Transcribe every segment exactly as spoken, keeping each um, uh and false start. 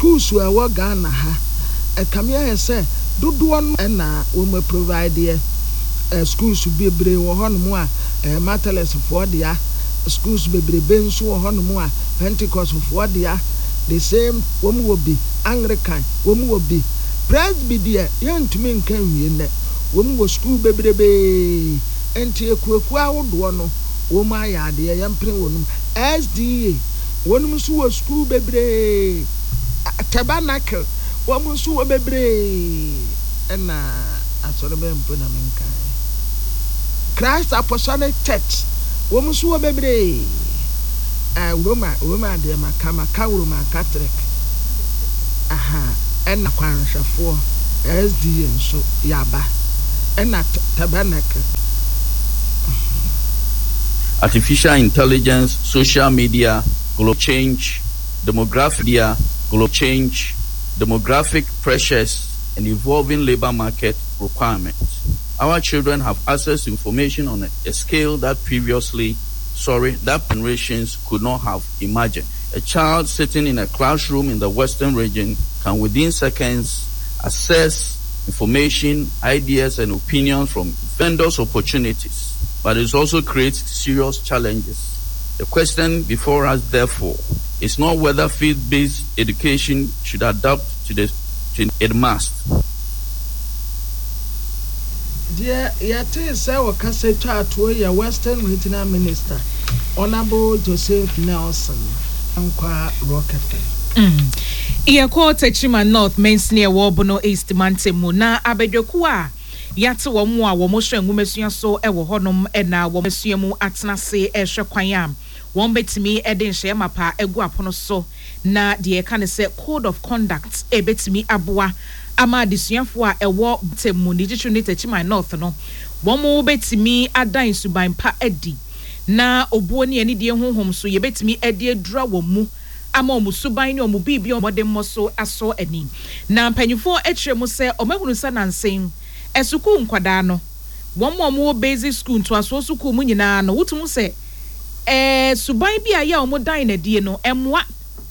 schools were what Ghana ha. A camia say, do do one and na we provide here. Schools should be brave or honmoa, matters for the schools be brave so honmoa, Pentecost for the the same woman will be Anglican, woman will be Presbyterian, young to me can win that woman was school baby and take a crowd one. Oh my yard, the young print woman S D A woman who was school baby tabernacle woman who baby and I saw the man put them in kind. Christ Apostolic Church woman who baby and woman woman dear Macama Roman Catholic aha and a quarter for S D A and so yaba and a tabernacle. Artificial intelligence, social media, global change, demographic, global change, demographic pressures, and evolving labor market requirements. Our children have access to information on a, a scale that previously, sorry, that generations could not have imagined. A child sitting in a classroom in the Western region can within seconds access information, ideas, and opinions from vendors' opportunities. But it also creates serious challenges. The question before us, therefore, is not whether field-based education should adapt to the to it must. Dear, yet is our cassette to your Western Regional Minister, Honorable Joseph Nelson, Anqua Rockefeller. Ia ko Techima North Mains near Warbono East Mantemu na abedokua. Yate wo mu a wo mo hwe ngumesua so e wo honom e na wo mesua mu atenase e hwe kwan am wo betimi e de nhye mapa egu apono so na de e kan se code of conduct e betimi aboa ama desuafo a e wo temu ni gichu ni Techima North no wo mo betimi adan suban pa adi na obuo ne ani de honhom so ye betimi e de adura wo mu ama omu suban ne omu bibi omode mo so aso ani na mpanyufo e kire mu se omahunu sa nansen esuku nkwada no won mo mo basic school to aso suku mu nyina no wutum se eh suban bi aya omo dan na die no emwa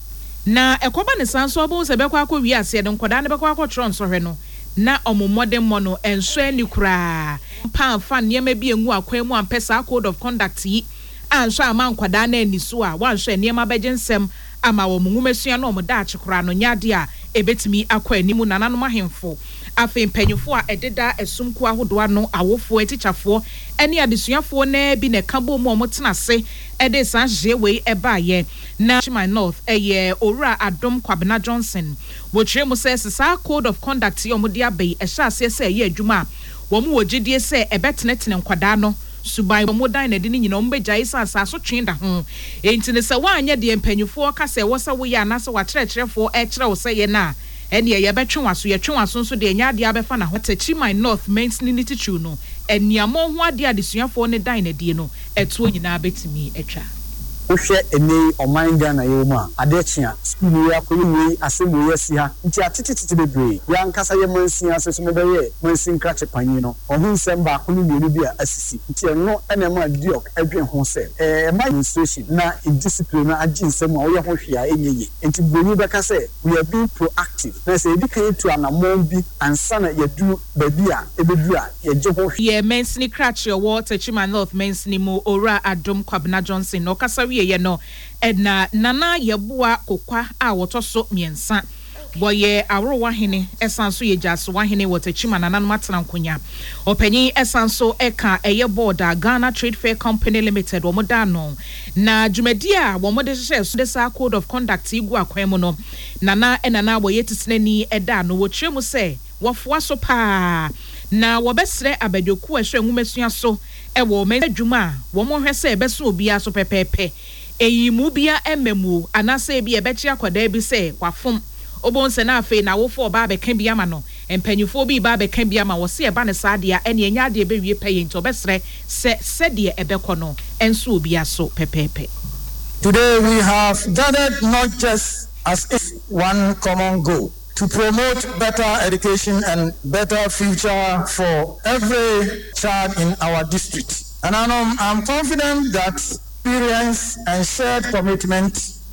na ekoba ne sanso obo se bekwa akọ wi ase de nkwada ne bekwa akọ tron so hwe no na omo modern mo no enso ani kura pa fa niema bi enwu akwa mu ampesa code of conduct yi anso ama nkwada na ani so a wanso niema begensem ama wo mungumesua no omo da achekura no nyade a ebetimi akọ animu nananom ahemfo afen panyufo a ededa esumku ahodoa no awofo etichafo ene adesuafo na bi ne kabo mu omotenase ede san jewe ebaye na Techima North eye Owura Adom Kwabena Johnson wo tire mu se sa code of conduct yo mode abai e sha ase se ye adwuma wo mu wogidie se ebetenetene nkwada no suban wo modan na de ni nyina ombegya isa asaso twenda ho enti ne se wanye de panyufo ka se wo se wo ya na se wa kyerɛkyerɛfo e kyerɛ wo se ye na ene ye betwe waso ye twe waso nso de nya ade abefa na ho Techima North Mains ni tichu no eniamo ho ade adesuafo ne dan na die no eto nyina betimi etwa wohwe ene oman Ghana ye mu a ade kye school ya ko yi asemu ye si ha nti atetete bebre ya nkasa ye mansi ase so mebeye mansi nkrache panyi no ohun sem ba ko ni mienu bi a asisi nti eno ene ma diok adwen ho se eh administration na discipline na agi nsem a wo ye ho hwe a enyeye nti boni beka se we are being proactive na se edi kan to anamon bi ansa na yedu baby a ebedu a ye je ho ye Mains ni krache wo Techima North Mains ni mu Owura Adom Kwabena Johnson no kasa ye no edna nana yeboa kokwa a wotoso miensa boye awrowa hene esanso ye jaso wa hene Techima nana no matena nkonya opanyin esanso eka eye board Ghana Trade Fair Company Limited wo moda no na dwumadi a wo mode hye so desa code of conduct igu akwan mu no nana enana boye tisenani eda no wo kire mu se wofoa so pa na wo besre abadoku ehwe nwumesua so e wo me adwuma wo mo hwe se ebeso obia so pepepe eyi mu bia ememu anase bi ebechi akwada bi se wafom obonse na afi na wofo ba beka bia ma no empanyufo bi ba beka bia ma wo se eba ne saade a ene enya de be wie peye nto besre se se de ebekọ no enso obia so pepepe. Today we have gathered not just as if one common goal to promote better education and better future for every child in our district. And I'm, I'm confident that experience and shared commitment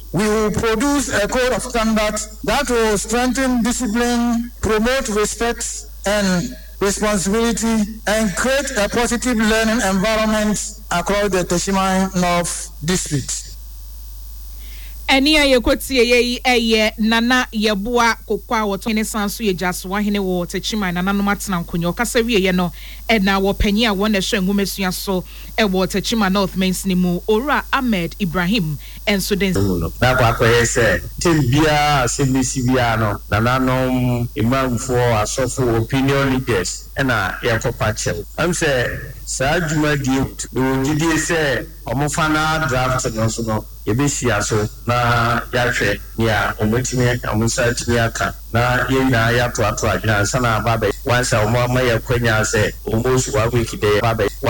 We will produce a code of conduct that will strengthen discipline, promote respect and responsibility, and create a positive learning environment across the Teshiman North District. Eni a yekotie ye eye Nana Yeboah Kokwa woto ne sanso ye Jaswa hene wo Techiman Nana no matena nkonyo kasa wie ye no e na wo panyi a won na hwe ngumesua so e wo Techiman North Mainsni mu Ora Ahmed Ibrahim enso den na kwa kwa yese tembia asembisi bia no nananom imamfo asofo opinion leaders na yakopa chew am say saa djuma die do gidie se omofana draft no so no yebehia so na yahwe ya omotimi amusa timi aka na yenya ya to ato adwena sana baba wansa omo amaye kwanya se omo so wa week dey baba